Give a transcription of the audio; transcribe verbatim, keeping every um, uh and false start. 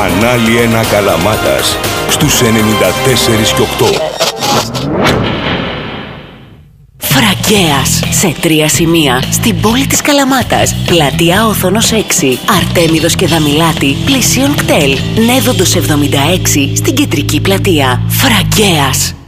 Κανάλι ένα Καλαμάτας στους ενενήντα τέσσερα και οκτώ. Φραγκέας σε τρία σημεία στην πόλη της Καλαμάτας. Πλατεία Όθωνος έξι, Αρτέμιδος και Δαμιλάτη, πλησίον κτέλ. Νέδοντος εβδομήντα έξι στην κεντρική πλατεία. Φραγκέας.